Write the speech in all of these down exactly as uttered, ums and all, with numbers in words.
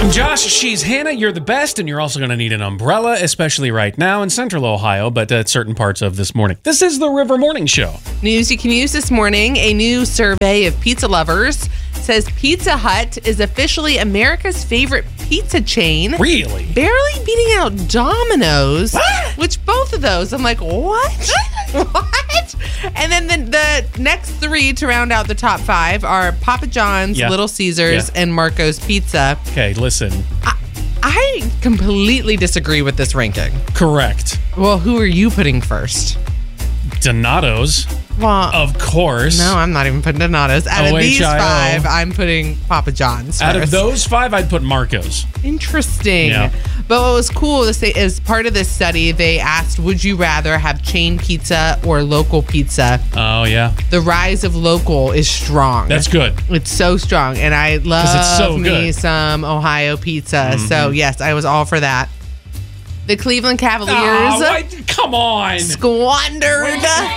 Josh, she's Hannah. You're the best, and you're also going to need an umbrella, especially right now in central Ohio, but at certain parts of this morning. This is the River Morning Show. News you can use this morning. A new survey of pizza lovers says Pizza Hut is officially America's favorite pizza chain. Really? Barely beating out Domino's, What? which both of those, I'm like, what? What? And then the, the next three to round out the top five are Papa John's, Yeah. Little Caesars, Yeah. and Marco's Pizza. Okay, listen. I, I completely disagree with this ranking. Correct. Well, who are you putting first? Donato's, Well, of course. no, I'm not even putting Donatos. Out O of these H I O. five, I'm putting Papa John's Out of first. those five, I'd put Marco's. Interesting. Yeah. But what was cool is they, as part of this study, they asked, would you rather have chain pizza or local pizza? Oh, yeah. The rise of local is strong. That's good. It's so strong. And I love it's so me good. some Ohio pizza. Mm-hmm. So, yes, I was all for that. The Cleveland Cavaliers Oh, why- come on. squandered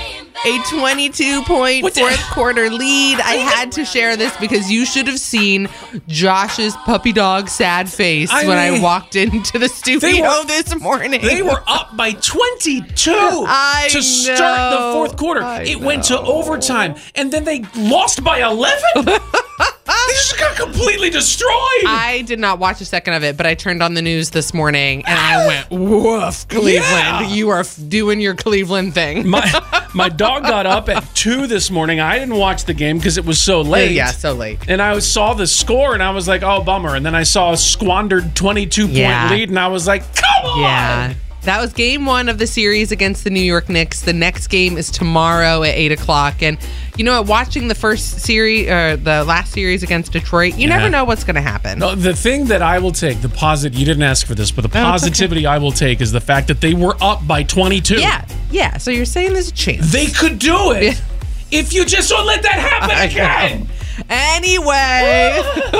a twenty-two point What the- fourth quarter lead. I had to share this because you should have seen Josh's puppy dog sad face I when I mean, walked into the studio were- this morning. They were up by twenty-two I to start know. the fourth quarter. I it went to overtime, and then they lost by eleven. They just got completely destroyed. I did not watch a second of it, but I turned on the news this morning and I went, woof, Cleveland. Yeah. You are f- doing your Cleveland thing. my my dog got up at two this morning. I didn't watch the game because it was so late. Yeah, so late. And I was, saw the score, and I was like, oh, bummer. And then I saw a squandered twenty-two point Yeah. lead, and I was like, come on. Yeah. That was game one of the series against the New York Knicks. The next game is tomorrow at eight o'clock. And you know what? Watching the first series, or the last series against Detroit, you Yeah. never know what's going to happen. No, the thing that I will take, the positive, you didn't ask for this, but the okay. positivity I will take is the fact that they were up by twenty-two. Yeah, yeah. So you're saying there's a chance. They could do it Yeah. if you just don't let that happen I again. know. Anyway,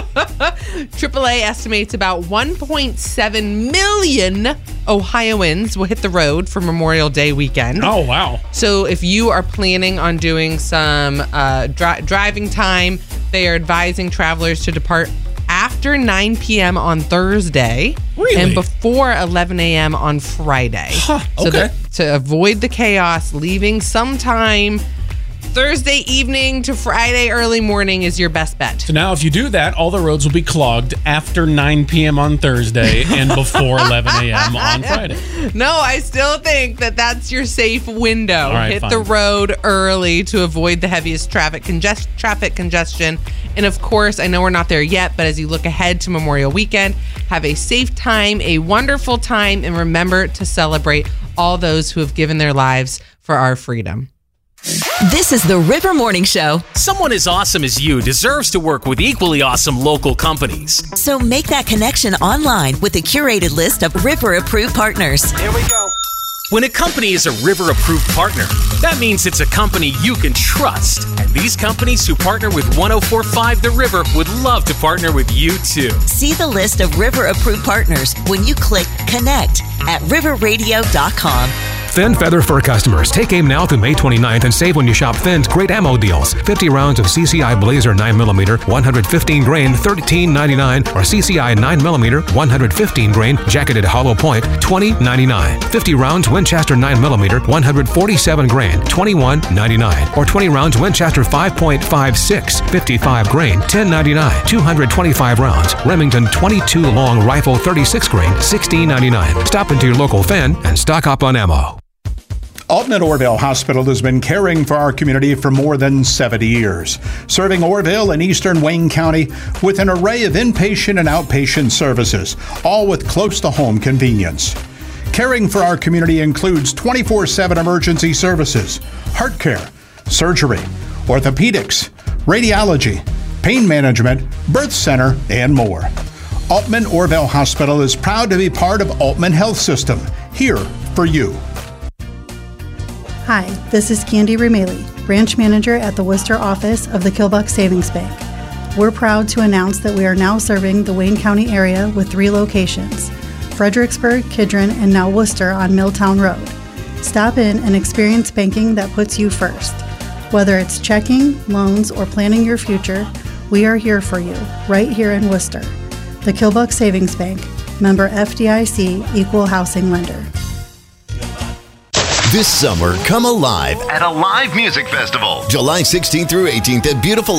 triple A estimates about one point seven million Ohioans will hit the road for Memorial Day weekend. Oh, wow. So if you are planning on doing some uh, dri- driving time, they are advising travelers to depart after nine p.m. on Thursday Really? and before eleven a.m. on Friday. Huh, So okay. that- to avoid the chaos, leaving sometime Thursday evening to Friday early morning is your best bet. So now if you do that, all the roads will be clogged after nine p.m. on Thursday and before eleven a.m. on Friday. No, I still think that that's your safe window. All right, Hit fine. the road early to avoid the heaviest traffic congest- traffic congestion. And of course, I know we're not there yet, but as you look ahead to Memorial Weekend, have a safe time, a wonderful time, and remember to celebrate all those who have given their lives for our freedom. This is the River Morning Show. Someone as awesome as you deserves to work with equally awesome local companies. So make that connection online with a curated list of River-approved partners. Here we go. When a company is a River-approved partner, that means it's a company you can trust. And these companies who partner with one oh four point five The River would love to partner with you too. See the list of River-approved partners when you click Connect at river radio dot com. Finn Feather Fur customers, take aim now through May twenty-ninth and save when you shop Finn's great ammo deals. fifty rounds of C C I Blazer nine millimeter, one hundred fifteen grain, thirteen ninety-nine, or C C I nine millimeter, one hundred fifteen grain, jacketed hollow point, twenty ninety-nine. fifty rounds Winchester nine millimeter, one hundred forty-seven grain, twenty-one ninety-nine, or twenty rounds Winchester five point five six, fifty-five grain, ten ninety-nine. two hundred twenty-five rounds Remington twenty-two long rifle thirty-six grain, sixteen ninety-nine. Stop into your local Finn and stock up on ammo. Altman Orville Hospital has been caring for our community for more than seventy years, serving Orville and eastern Wayne County with an array of inpatient and outpatient services, all with close-to-home convenience. Caring for our community includes twenty-four seven emergency services, heart care, surgery, orthopedics, radiology, pain management, birth center, and more. Altman Orville Hospital is proud to be part of Altman Health System, here for you. Hi, this is Candy Rumeli, branch manager at the Worcester office of the Kilbuck Savings Bank. We're proud to announce that we are now serving the Wayne County area with three locations, Fredericksburg, Kidron, and now Worcester on Milltown Road. Stop in and experience banking that puts you first. Whether it's checking, loans, or planning your future, we are here for you, right here in Worcester. The Killbuck Savings Bank, member F D I C, equal housing lender. This summer, come alive at a live music festival. July sixteenth through eighteenth at beautiful